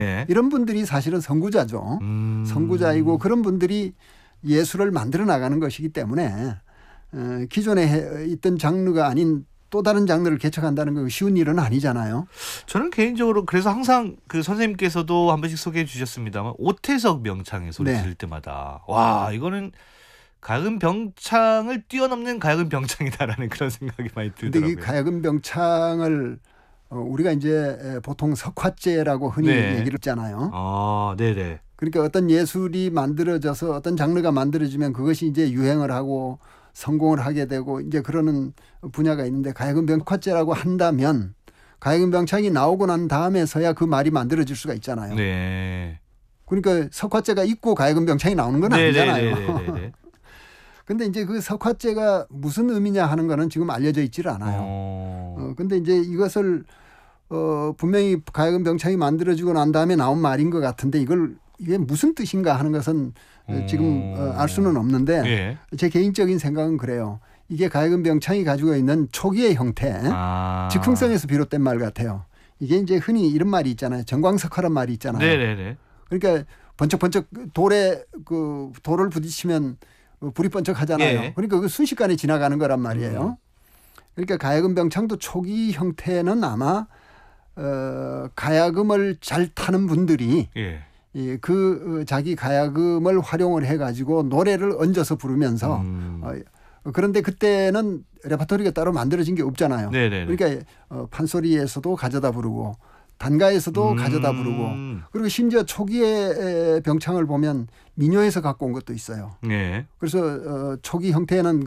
네. 이런 분들이 사실은 선구자죠. 선구자이고 그런 분들이 예술을 만들어 나가는 것이기 때문에 기존에 있던 장르가 아닌 또 다른 장르를 개척한다는 건 쉬운 일은 아니잖아요. 저는 개인적으로 그래서 항상 그 선생님께서도 한 번씩 소개해 주셨습니다만 오태석 명창의 소리 네. 들을 때마다 와 이거는 가야금 병창을 뛰어넘는 가야금 병창이다라는 그런 생각이 많이 그런데 이 들더라고요. 가야금 병창을 우리가 이제 보통 석화제라고 흔히 네. 얘기를 했잖아요. 아, 네네. 그러니까 어떤 예술이 만들어져서 어떤 장르가 만들어지면 그것이 이제 유행을 하고 성공을 하게 되고 이제 그러는 분야가 있는데 가야금 병화제라고 한다면 가야금 병창이 나오고 난 다음에서야 그 말이 만들어질 수가 있잖아요. 네. 그러니까 석화제가 있고 가야금 병창이 나오는 건 아니잖아요. 네네네네. 근데 이제 그 석화제가 무슨 의미냐 하는 거는 지금 알려져 있지를 않아요. 근데 이제 이것을 분명히 가야금 병창이 만들어지고 난 다음에 나온 말인 것 같은데 이게 무슨 뜻인가 하는 것은 지금 알 수는 없는데 예. 제 개인적인 생각은 그래요. 이게 가야금 병창이 가지고 있는 초기의 형태, 즉흥성에서 비롯된 말 같아요. 이게 이제 흔히 이런 말이 있잖아요. 정광석화란 말이 있잖아요. 네네네. 그러니까 번쩍번쩍 돌에 돌을 부딪히면 불이 번쩍하잖아요. 예. 그러니까 그 순식간에 지나가는 거란 말이에요. 그러니까 가야금 병창도 초기 형태는 아마 가야금을 잘 타는 분들이 예. 자기 가야금을 활용을 해가지고 노래를 얹어서 부르면서 그런데 그때는 레퍼토리가 따로 만들어진 게 없잖아요. 네네네. 그러니까 판소리에서도 가져다 부르고 단가에서도 가져다 부르고 그리고 심지어 초기의 병창을 보면 민요에서 갖고 온 것도 있어요. 예. 그래서 초기 형태는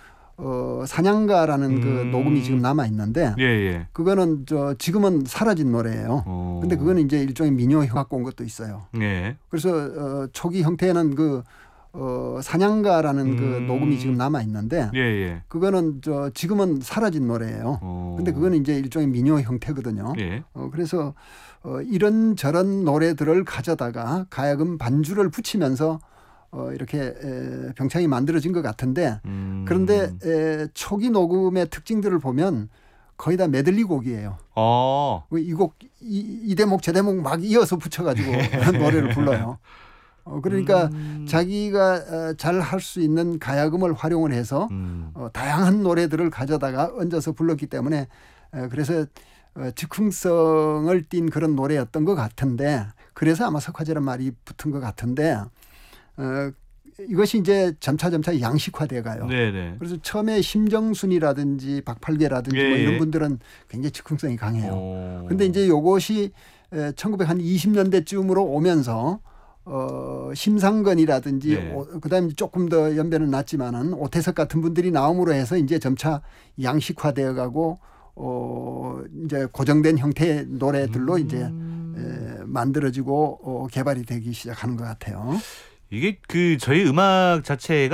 사냥가라는 그 녹음이 지금 남아 있는데 예. 그거는 지금은 사라진 노래예요. 근데 그거는 이제 일종의 민요 갖고 온 것도 있어요. 예. 그래서 초기 형태는 사냥가라는 그 녹음이 지금 남아 있는데 예. 그거는 지금은 사라진 노래예요. 근데 그거는 이제 일종의 민요 형태거든요. 예. 그래서 이런 저런 노래들을 가져다가 가야금 반주를 붙이면서 이렇게 병창이 만들어진 것 같은데 그런데 초기 녹음의 특징들을 보면 거의 다 메들리 곡이에요. 이 곡 이 대목 저 대목 막 이어서 붙여가지고 노래를 불러요. 그러니까 자기가 잘 할 수 있는 가야금을 활용을 해서 다양한 노래들을 가져다가 얹어서 불렀기 때문에 그래서 즉흥성을 띈 그런 노래였던 것 같은데 그래서 아마 석화제란 말이 붙은 것 같은데 이것이 이제 점차 양식화돼 가요. 네네. 그래서 처음에 심정순이라든지 박팔계라든지 뭐 이런 분들은 굉장히 즉흥성이 강해요. 그런데 이제 이것이 1920년대쯤으로 오면서 심상건이라든지 그다음에 조금 더 연배는 낮지만은 오태석 같은 분들이 나옴으로 해서 이제 점차 양식화되어 가고 이제 고정된 형태의 노래들로 이제 만들어지고 개발이 되기 시작하는 것 같아요. 이게 저희 음악 자체가